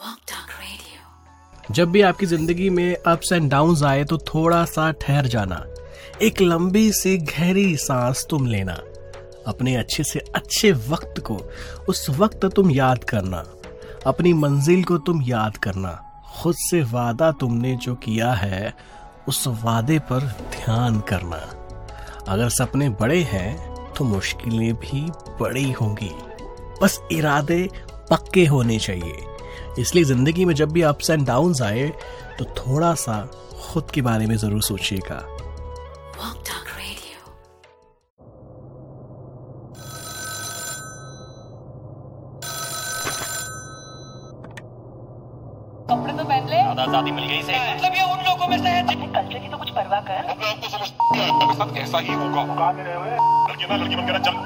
जब भी आपकी जिंदगी में अप्स एंड डाउन्स आए तो थोड़ा सा ठहर जाना, एक लंबी सी गहरी सांस तुम लेना, अपने अच्छे से अच्छे वक्त को उस वक्त तुम याद करना, अपनी मंजिल को तुम याद करना, खुद से वादा तुमने जो किया है उस वादे पर ध्यान करना। अगर सपने बड़े हैं तो मुश्किलें भी बड़ी होंगी, बस इरादे पक्के होने चाहिए। इसलिए जिंदगी में जब भी अप्स एंड डाउन्स आए तो थोड़ा सा खुद के बारे में जरूर सोचिएगा। कपड़े तो पहन ले। आजादी मिल गई से मतलब ये उन लोगों में से है कल्चर की तो कुछ परवाह कर। ऐसा ही होगा। लड़की बनकर चल।